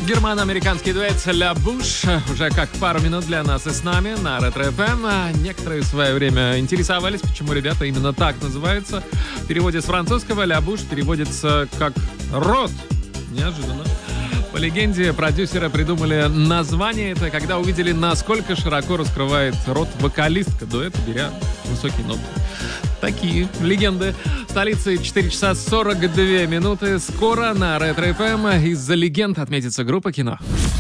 Германо-американский дуэт «Ля Буш» уже как пару минут для нас и с нами на Ретро-ФМ. Некоторые в свое время интересовались, почему ребята именно так называются. В переводе с французского «Ля Буш» переводится как «рот». Неожиданно. По легенде, продюсеры придумали название это, когда увидели, насколько широко раскрывает рот вокалистка дуэта, беря высокие ноты. Такие легенды. В столице 4 часа 42 минуты. Скоро на Ретро-ФМ из-за легенд отметится группа «Кино».